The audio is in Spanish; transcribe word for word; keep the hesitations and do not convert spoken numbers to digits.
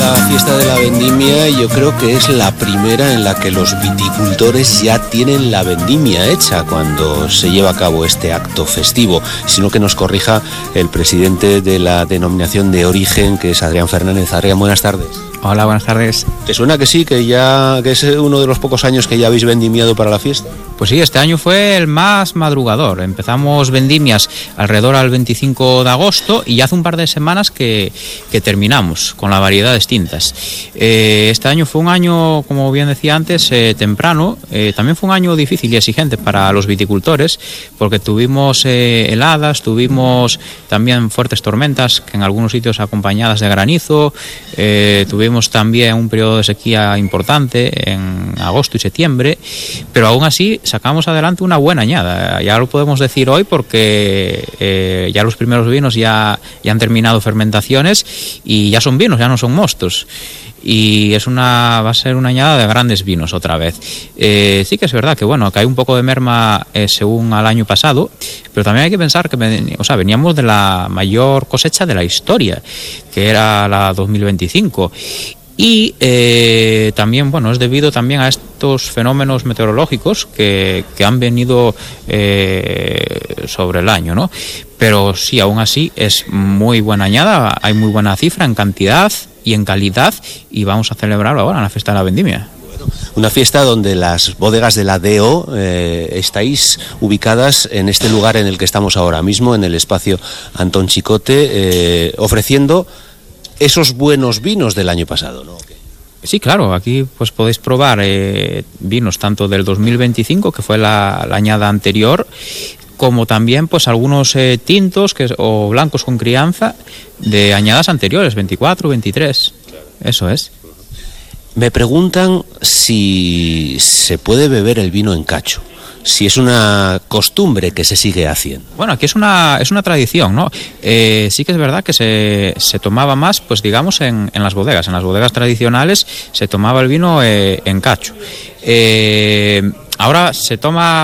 la fiesta de la vendimia y yo creo que es la primera en la que los viticultores ya tienen la vendimia hecha cuando se lleva a cabo este acto festivo, sino que nos corrija el presidente de la denominación de origen, que es Adrián Fernández. Adrián, buenas tardes. Hola, buenas tardes. ¿Te suena que sí, que ya que es uno de los pocos años que ya habéis vendimiado para la fiesta? Pues sí, este año fue el más madrugador. Empezamos vendimias alrededor al veinticinco de agosto y ya hace un par de semanas que, que terminamos con la variedad de tintas. Eh, este año fue un año, como bien decía antes, eh, temprano. Eh, también fue un año difícil y exigente para los viticultores porque tuvimos eh, heladas, tuvimos también fuertes tormentas, que en algunos sitios acompañadas de granizo. Eh, tuvimos también un periodo de sequía importante en agosto y septiembre, pero aún así sacamos adelante una buena añada. Ya lo podemos decir hoy porque eh, ya los primeros vinos ya, ya han terminado fermentaciones y ya son vinos, ya no son mostos. Y es una va a ser una añada de grandes vinos otra vez. Eh, sí que es verdad que bueno, que hay un poco de merma eh, según al año pasado, pero también hay que pensar que ven, o sea, veníamos de la mayor cosecha de la historia, que era la dos mil veinticinco. Y eh, también, bueno, es debido también a estos fenómenos meteorológicos que, que han venido eh, sobre el año, ¿no? Pero sí, aún así es muy buena añada, hay muy buena cifra en cantidad y en calidad, y vamos a celebrarlo ahora en la fiesta de la vendimia. Una fiesta donde las bodegas de la D O eh, estáis ubicadas en este lugar en el que estamos ahora mismo, en el espacio Antón Chicote, eh, ofreciendo esos buenos vinos del año pasado, ¿no? Sí, claro, aquí pues podéis probar eh, vinos tanto del dos mil veinticinco, que fue la, la añada anterior, como también pues algunos eh, tintos que, o blancos con crianza de añadas anteriores, veinticuatro, veintitrés, eso es. Me preguntan si se puede beber el vino en cacho, si es una costumbre que se sigue haciendo. Bueno, aquí es una es una tradición, ¿no? Eh, sí que es verdad que se, se tomaba más, pues digamos, en, en las bodegas. En las bodegas tradicionales se tomaba el vino eh, en cacho. Eh, ahora se toma